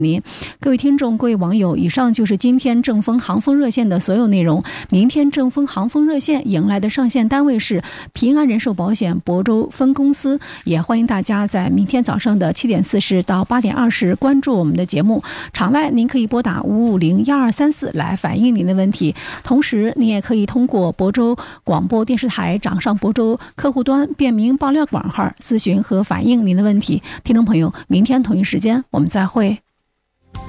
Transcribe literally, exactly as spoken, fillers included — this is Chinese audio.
您各位听众、各位网友，以上就是今天正风航风热线的所有内容。明天正风航风热线迎来的上线单位是平安人寿保险亳州分公司，也欢迎大家在明天早上的七点四十到八点二十关注我们的节目。场外您可以拨打五五零幺二三四来反映您的问题，同时您也可以通过亳州广播电视台掌上亳州客户端便民爆料广号咨询和反映您的问题。听众朋友，明天同一时间我们再会。